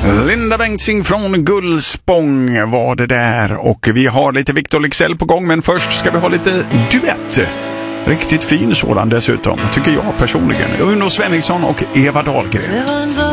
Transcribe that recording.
Linda Bengtzing från Gullspång var det där. Och vi har lite Victor Leksell på gång, men först ska vi ha lite duett. Riktigt fin sådan dessutom, tycker jag personligen. Uno Svenningsson och Eva Dahlgren.